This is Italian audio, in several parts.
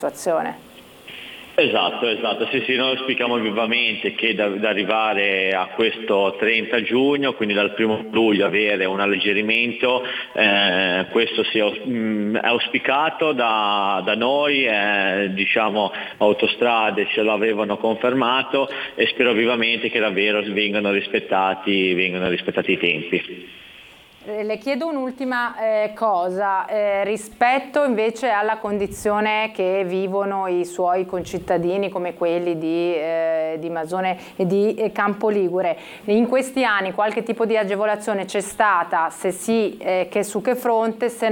situazione. Esatto, sì, noi auspichiamo vivamente che da arrivare a questo 30 giugno, quindi dal 1 luglio avere un alleggerimento, questo sia auspicato da noi, diciamo Autostrade ce l'avevano confermato e spero vivamente che davvero vengano rispettati i tempi. Le chiedo un'ultima cosa, rispetto invece alla condizione che vivono i suoi concittadini come quelli di Masone e di Campo Ligure. In questi anni qualche tipo di agevolazione c'è stata? Se sì, su che fronte? Se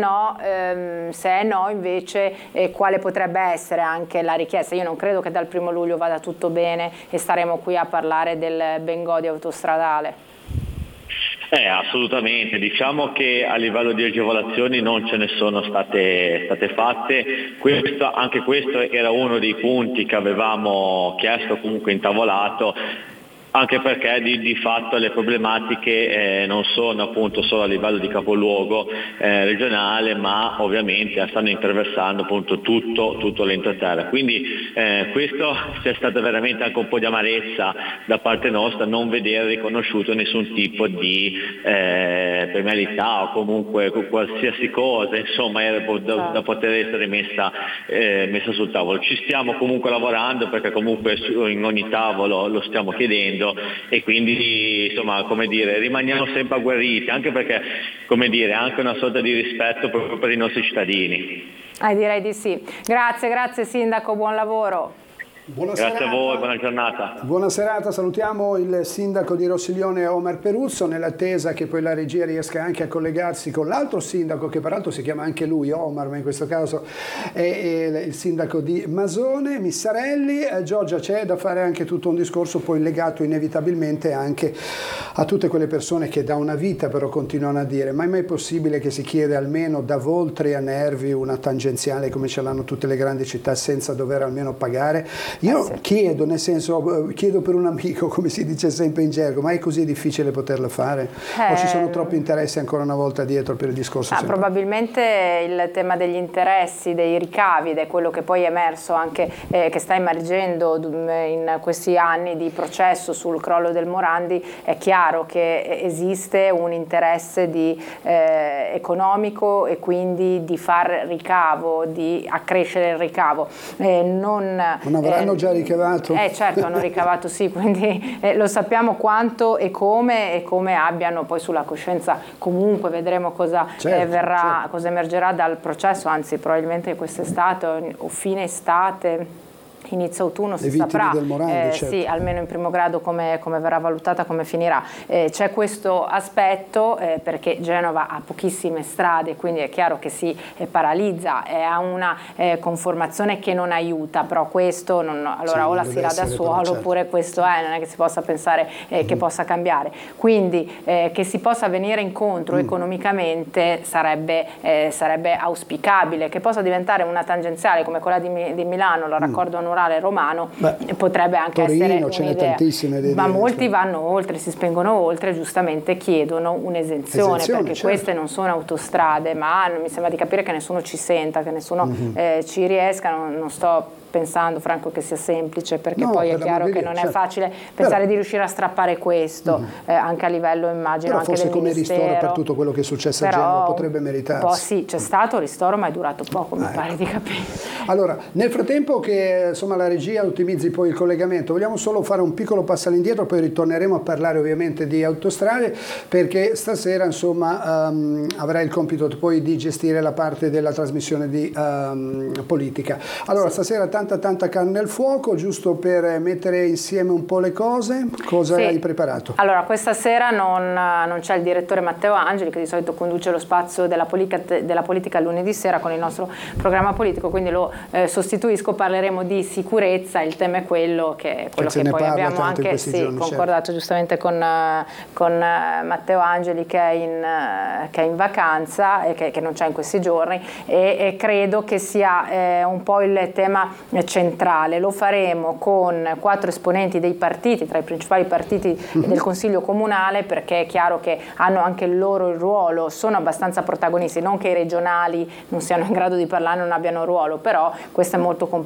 è no invece quale potrebbe essere anche la richiesta? Io non credo che dal 1 luglio vada tutto bene e staremo qui a parlare del Bengodi autostradale. Assolutamente, diciamo che a livello di agevolazioni non ce ne sono state fatte, anche questo era uno dei punti che avevamo chiesto, comunque intavolato, anche perché di fatto le problematiche non sono appunto solo a livello di capoluogo regionale, ma ovviamente stanno interversando appunto tutto l'entroterra. Quindi questo c'è stata veramente anche un po' di amarezza da parte nostra non vedere riconosciuto nessun tipo di premialità o comunque qualsiasi cosa, insomma, da poter essere messa sul tavolo. Ci stiamo comunque lavorando perché comunque in ogni tavolo lo stiamo chiedendo e quindi insomma, come dire, rimaniamo sempre agguerriti, anche perché, come dire, anche una sorta di rispetto proprio per i nostri cittadini. Direi di sì. Grazie Sindaco, buon lavoro. Grazie a voi, buona giornata. Buona serata, salutiamo il sindaco di Rossiglione Omar Peruzzo, nell'attesa che poi la regia riesca anche a collegarsi con l'altro sindaco, che peraltro si chiama anche lui Omar, ma in questo caso è il sindaco di Masone, Missarelli. Giorgia, c'è da fare anche tutto un discorso poi legato inevitabilmente anche a tutte quelle persone che da una vita però continuano a dire: ma è mai possibile che si chiede almeno da Voltri a Nervi una tangenziale come ce l'hanno tutte le grandi città senza dover almeno pagare? Io chiedo, nel senso, chiedo per un amico, come si dice sempre in gergo, ma è così difficile poterlo fare? O ci sono troppi interessi ancora una volta dietro per il discorso? Probabilmente il tema degli interessi, dei ricavi, ed è quello che poi è emerso anche, che sta emergendo in questi anni di processo sul crollo del Morandi. È chiaro che esiste un interesse economico e quindi di far ricavo, di accrescere il ricavo. Non avranno già ricavato? Certo, hanno ricavato sì, quindi lo sappiamo quanto e come abbiano poi sulla coscienza. Comunque vedremo cosa cosa emergerà dal processo, anzi probabilmente quest'estate o fine estate, inizio autunno si saprà, del Morandi, certo. Sì, almeno in primo grado come verrà valutata, come finirà. C'è questo aspetto perché Genova ha pochissime strade, quindi è chiaro che si paralizza, ha una conformazione che non aiuta, però questo allora o la si rada suolo oppure questo non è che si possa pensare che possa cambiare. Quindi che si possa venire incontro economicamente sarebbe auspicabile, che possa diventare una tangenziale come quella di Milano, la raccordo anulare romano. Potrebbe anche Torino, essere ce n'è tantissime, ma molti vanno oltre, si spengono oltre, giustamente chiedono un'esenzione perché certo. Queste non sono autostrade, ma mi sembra di capire che nessuno ci senta, che nessuno ci riesca. Non sto pensando, Franco, che sia semplice, perché poi è chiaro che non è facile pensare di riuscire a strappare questo anche a livello, immagino, però anche forse del come Ministero. ristoro per tutto quello che è successo a Genova potrebbe meritarsi. Un po' sì, c'è stato ristoro, ma è durato poco, mi pare di capire. Allora, nel frattempo che insomma la regia ottimizzi poi il collegamento, vogliamo solo fare un piccolo passo all'indietro, poi ritorneremo a parlare ovviamente di autostrade, perché stasera insomma avrai il compito poi di gestire la parte della trasmissione di politica. Allora, stasera tanta carne al fuoco, giusto per mettere insieme un po' le cose. Cosa hai preparato? Allora, questa sera non c'è il direttore Matteo Angeli, che di solito conduce lo spazio della politica lunedì sera con il nostro programma politico, quindi lo sostituisco. Parleremo di sicurezza, il tema è quello che poi abbiamo anche concordato giustamente con Matteo Angeli, che è in vacanza e che non c'è in questi giorni, e credo che sia un po' il tema centrale. Lo faremo con 4 esponenti dei partiti, tra i principali partiti del Consiglio Comunale, perché è chiaro che hanno anche il loro ruolo, sono abbastanza protagonisti, non che i regionali non siano in grado di parlare, non abbiano ruolo, però questo è molto complicato.